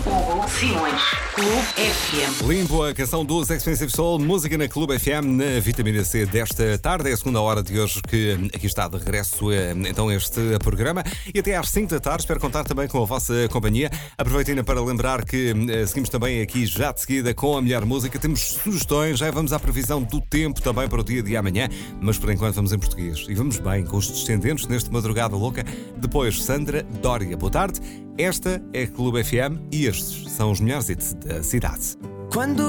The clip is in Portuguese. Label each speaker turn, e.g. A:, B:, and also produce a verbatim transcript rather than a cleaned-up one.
A: Hugo Simões. Clube F M.
B: Limpo, a canção dos Expensive Soul, música na Clube F M, na Vitamina C desta tarde. É a segunda hora de hoje que aqui está de regresso então este programa. E até às cinco da tarde espero contar também com a vossa companhia. Aproveitem para lembrar que uh, seguimos também aqui já de seguida com a melhor música. Temos sugestões, já vamos à previsão do tempo também para o dia de amanhã. Mas por enquanto vamos em português. E vamos bem com os descendentes neste Madrugada Louca. Depois Sandra Dória. Boa tarde. Esta é a Clube F M e estes são os melhores hits da cidade.
C: Quando